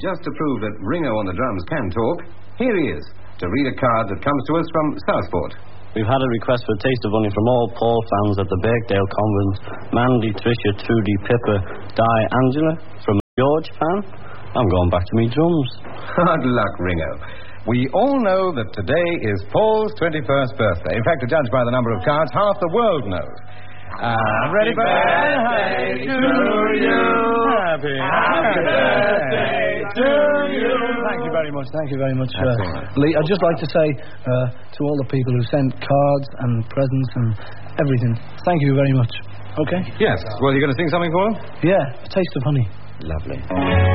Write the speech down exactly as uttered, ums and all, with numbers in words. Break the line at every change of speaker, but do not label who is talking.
just to prove that Ringo on the drums can talk, here he is, to read a card that comes to us from Southport.
We've had a request for a taste of honey from all Paul fans at the Birkdale Convent. Mandy, Tricia, Trudy, Pippa, Di, Angela. From George fan. I'm going back to me drums.
Hard luck, Ringo. We all know that today is Paul's twenty-first birthday. In fact, to judge by the number of cards, half the world knows. Uh, ready, birthday to you. Happy, happy birthday to you.
Thank you very much. Thank you very much, uh, Lee. I'd just like to say uh, to all the people who sent cards and presents and everything, thank you very much. Okay?
Yes. Well, you're going to sing something for them?
Yeah, A Taste of Honey.
Lovely.